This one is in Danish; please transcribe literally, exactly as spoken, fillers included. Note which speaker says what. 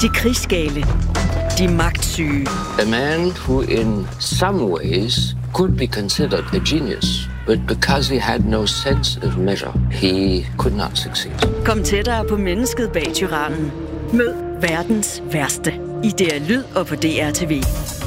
Speaker 1: De krigsgale. De magtsyge.
Speaker 2: A man who in some ways could be considered a genius, but because he had no sense of measure, he could not succeed.
Speaker 1: Kom tættere på mennesket bag tyrannen. Mød verdens værste i D R Lyd og på D R T V.